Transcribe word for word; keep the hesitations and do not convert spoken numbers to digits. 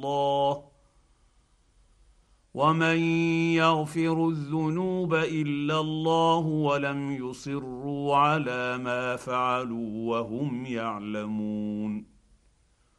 الله ومن يغفر الذنوب الا الله ولم يصروا على ما فعلوا وهم يعلمون